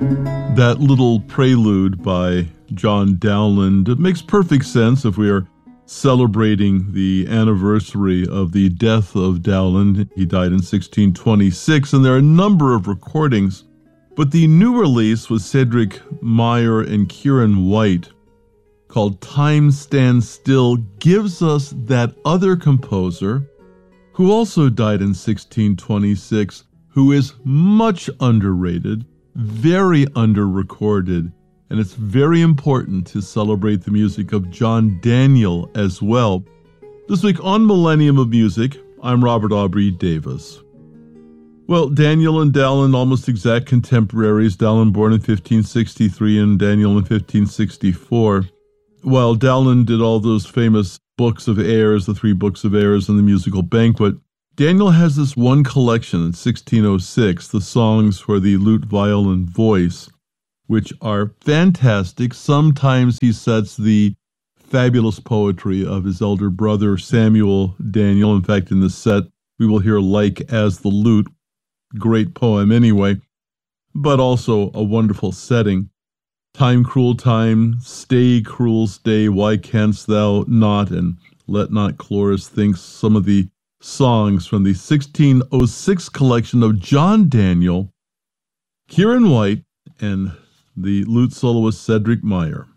That little prelude by John Dowland makes perfect sense if we are celebrating the anniversary of the death of Dowland. He died in 1626, and there are a number of recordings, but the new release with Cedric Meyer and Kieran White, called Time Stands Still, gives us that other composer who also died in 1626, who is much underrated, very under-recorded, and it's very important to celebrate the music of John Daniel as well. This week on Millennium of Music, I'm Robert Aubrey Davis. Well, Daniel and Dowland, almost exact contemporaries. Dowland born in 1563 and Daniel in 1564. While Dowland did all those famous books of airs, the 3 books of airs and the musical banquet, Daniel has this one collection in 1606, the songs for the lute, violin, voice, which are fantastic. Sometimes he sets the fabulous poetry of his elder brother, Samuel Daniel. In fact, in this set, we will hear Like as the Lute, great poem anyway, but also a wonderful setting. Time, cruel time, stay, cruel stay, why canst thou not, and let not Chloris think, some of the songs from the 1606 collection of John Daniel, Kieran White, and the lute soloist Cedric Meyer.